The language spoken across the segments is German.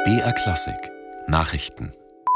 BR Klassik Nachrichten.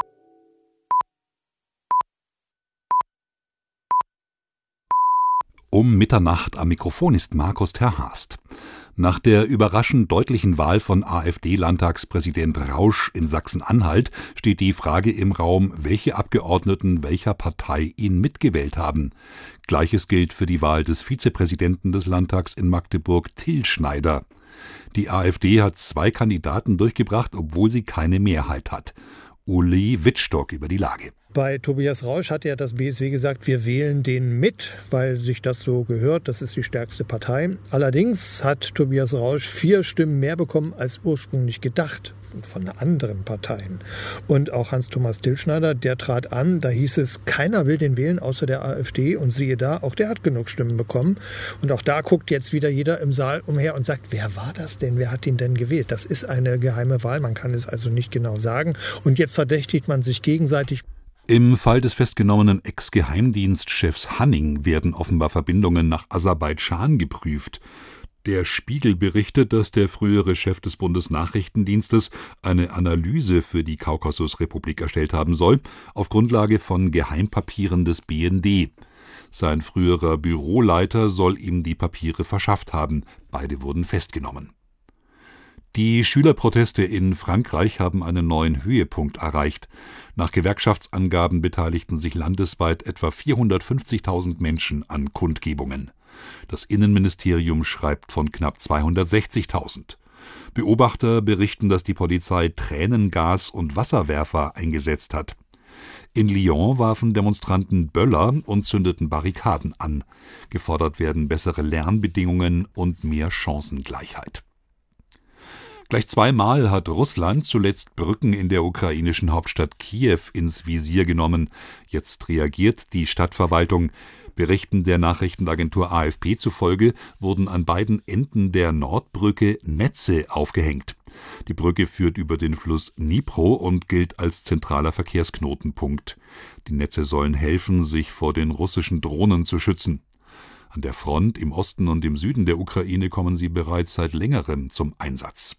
Um Mitternacht am Mikrofon ist Markus Terhast. Nach der überraschend deutlichen Wahl von AfD-Landtagspräsident Rausch in Sachsen-Anhalt steht die Frage im Raum, welche Abgeordneten welcher Partei ihn mitgewählt haben. Gleiches gilt für die Wahl des Vizepräsidenten des Landtags in Magdeburg, Till Schneider. Die AfD hat 2 Kandidaten durchgebracht, obwohl sie keine Mehrheit hat. Uli Wittstock über die Lage. Bei Tobias Rausch hat ja das BSW gesagt, wir wählen den mit, weil sich das so gehört, das ist die stärkste Partei. Allerdings hat Tobias Rausch 4 Stimmen mehr bekommen als ursprünglich gedacht von anderen Parteien. Und auch Hans-Thomas Till-Schneider, der trat an, da hieß es, keiner will den wählen außer der AfD und siehe da, auch der hat genug Stimmen bekommen. Und auch da guckt jetzt wieder jeder im Saal umher und sagt, wer war das denn, wer hat ihn denn gewählt? Das ist eine geheime Wahl, man kann es also nicht genau sagen. Und jetzt verdächtigt man sich gegenseitig. Im Fall des festgenommenen Ex-Geheimdienstchefs Hanning werden offenbar Verbindungen nach Aserbaidschan geprüft. Der Spiegel berichtet, dass der frühere Chef des Bundesnachrichtendienstes eine Analyse für die Kaukasusrepublik erstellt haben soll, auf Grundlage von Geheimpapieren des BND. Sein früherer Büroleiter soll ihm die Papiere verschafft haben. Beide wurden festgenommen. Die Schülerproteste in Frankreich haben einen neuen Höhepunkt erreicht. Nach Gewerkschaftsangaben beteiligten sich landesweit etwa 450.000 Menschen an Kundgebungen. Das Innenministerium schreibt von knapp 260.000. Beobachter berichten, dass die Polizei Tränengas und Wasserwerfer eingesetzt hat. In Lyon warfen Demonstranten Böller und zündeten Barrikaden an. Gefordert werden bessere Lernbedingungen und mehr Chancengleichheit. Gleich 2-mal hat Russland zuletzt Brücken in der ukrainischen Hauptstadt Kiew ins Visier genommen. Jetzt reagiert die Stadtverwaltung. Berichten der Nachrichtenagentur AFP zufolge wurden an beiden Enden der Nordbrücke Netze aufgehängt. Die Brücke führt über den Fluss Dnipro und gilt als zentraler Verkehrsknotenpunkt. Die Netze sollen helfen, sich vor den russischen Drohnen zu schützen. An der Front im Osten und im Süden der Ukraine kommen sie bereits seit längerem zum Einsatz.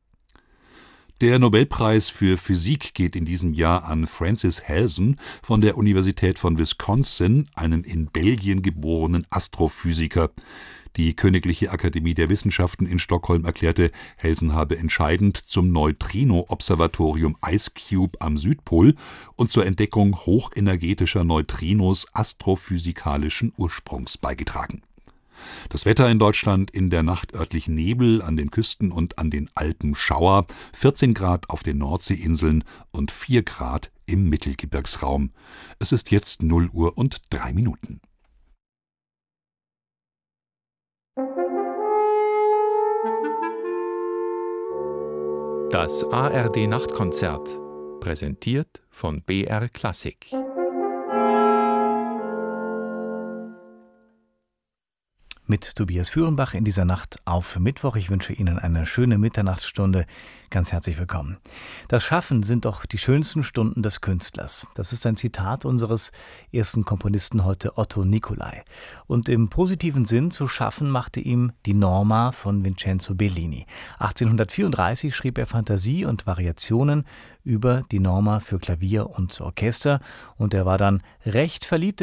Der Nobelpreis für Physik geht in diesem Jahr an Francis Halsen von der Universität von Wisconsin, einen in Belgien geborenen Astrophysiker. Die Königliche Akademie der Wissenschaften in Stockholm erklärte, Halsen habe entscheidend zum Neutrino-Observatorium IceCube am Südpol und zur Entdeckung hochenergetischer Neutrinos astrophysikalischen Ursprungs beigetragen. Das Wetter in Deutschland: in der Nacht örtlich Nebel, an den Küsten und an den Alpen Schauer, 14 Grad auf den Nordseeinseln und 4 Grad im Mittelgebirgsraum. Es ist jetzt 0:03. Das ARD-Nachtkonzert, präsentiert von BR Klassik. Mit Tobias Führenbach in dieser Nacht auf Mittwoch. Ich wünsche Ihnen eine schöne Mitternachtsstunde. Ganz herzlich willkommen. Das Schaffen sind doch die schönsten Stunden des Künstlers. Das ist ein Zitat unseres ersten Komponisten heute, Otto Nicolai. Und im positiven Sinn zu schaffen machte ihm die Norma von Vincenzo Bellini. 1834 schrieb er Fantasie und Variationen über die Norma für Klavier und Orchester. Und er war dann recht verliebt